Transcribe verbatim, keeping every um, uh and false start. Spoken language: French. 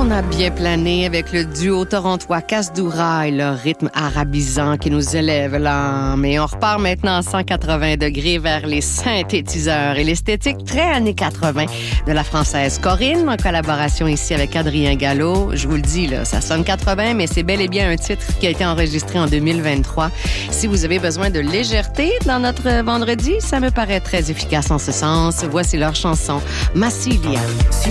On a bien plané avec le duo torontois Kasdoura et leur rythme arabisant qui nous élève l'âme. Et on repart maintenant à cent quatre-vingts degrés vers les synthétiseurs et l'esthétique très années quatre-vingts de la française Corinne, en collaboration ici avec Adrien Gallo. Je vous le dis, là, ça sonne quatre-vingts, mais c'est bel et bien un titre qui a été enregistré en deux mille vingt-trois. Si vous avez besoin de légèreté dans notre vendredi, ça me paraît très efficace en ce sens. Voici leur chanson Massilia. Si